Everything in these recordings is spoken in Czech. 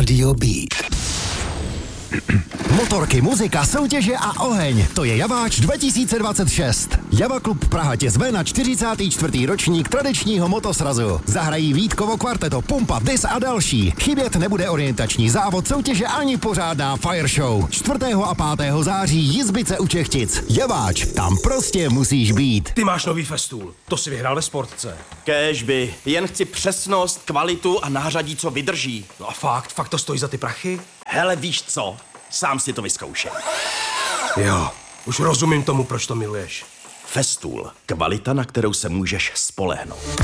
Rádio Beat. Motorky, muzika, soutěže a oheň. To je Javáč 2026. Java Klub Praha tě zve na 44. ročník tradičního motosrazu. Zahrají Vítkovo kvarteto, Pumpa, Dis a další. Chybět nebude orientační závod, soutěže ani pořádná fire show. 4. a 5. září Jizbice u Čechtic. Javáč, tam prostě musíš být. Ty máš nový festůl, to si vyhrál ve Sportce. Kéžby, jen chci přesnost, kvalitu a nářadí, co vydrží. No a fakt to stojí za ty prachy? Hele, víš co? Sám si to vyzkoušej. Jo, už rozumím tomu, proč to miluješ. Festool. Kvalita, na kterou se můžeš spolehnout.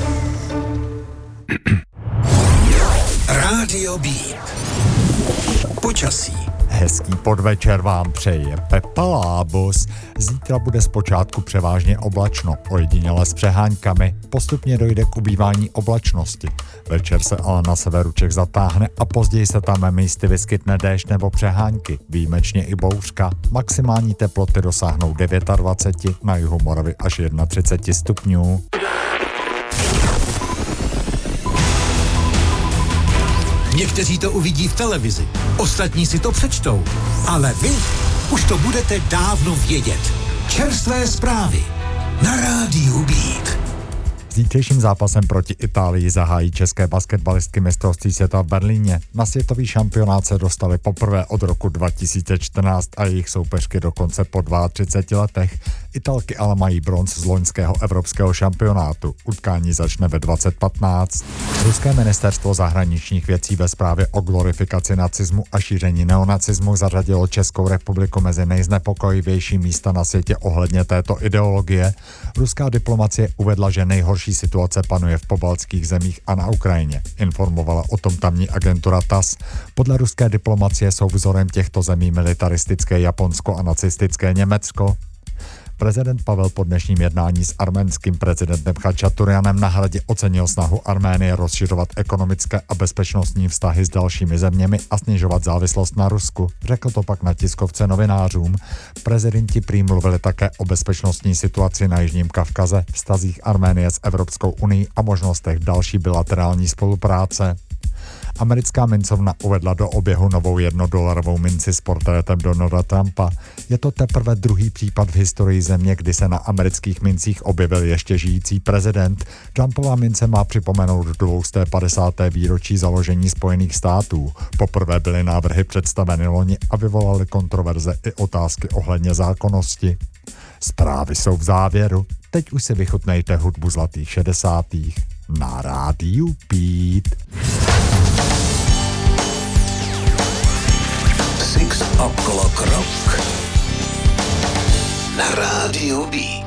Rádio Beat. Počasí. Hezký podvečer vám přeje Pepa Lábos. Zítra bude zpočátku převážně oblačno, ojediněle s přehánkami. Postupně dojde k ubývání oblačnosti. Večer se ale na severu Čech zatáhne a později se tam místy vyskytne déšť nebo přehánky, výjimečně i bouřka. Maximální teploty dosáhnou 29, na jihu Moravy až 31 stupňů. Někteří to uvidí v televizi, ostatní si to přečtou, ale vy už to budete dávno vědět. Čerstvé zprávy na Rádiu Beat. Zítřejším zápasem proti Itálii zahájí české basketbalistky mistrovství světa v Berlíně. Na světový šampionát se dostali poprvé od roku 2014 a jejich soupeřky dokonce po 32 letech. Italky ale mají bronz z loňského evropského šampionátu. Utkání začne ve 20:15. Ruské ministerstvo zahraničních věcí ve zprávě o glorifikaci nacismu a šíření neonacismu zařadilo Českou republiku mezi nejznepokojivější místa na světě ohledně této ideologie. Ruská diplomacie uvedla, že nejhorší situace panuje v pobaltských zemích a na Ukrajině. Informovala o tom tamní agentura TASS. Podle ruské diplomacie jsou vzorem těchto zemí militaristické Japonsko a nacistické Německo. Prezident Pavel po dnešním jednání s arménským prezidentem Chačaturianem na Hradě ocenil snahu Arménie rozšiřovat ekonomické a bezpečnostní vztahy s dalšími zeměmi a snižovat závislost na Rusku. Řekl to pak na tiskovce novinářům. Prezidenti prý mluvili také o bezpečnostní situaci na Jižním Kavkaze, vztazích Arménie s Evropskou unií a možnostech další bilaterální spolupráce. Americká mincovna uvedla do oběhu novou $1 minci s portrétem Donalda Trumpa. Je to teprve druhý případ v historii země, kdy se na amerických mincích objevil ještě žijící prezident. Trumpova mince má připomenout 250. výročí založení Spojených států. Poprvé byly návrhy představeny loni a vyvolaly kontroverze i otázky ohledně zákonnosti. Zprávy jsou v závěru. Teď už si vychutnejte hudbu zlatých 60. na Rádiu Beat. Six O'Clock Rock na Rádiu Beat.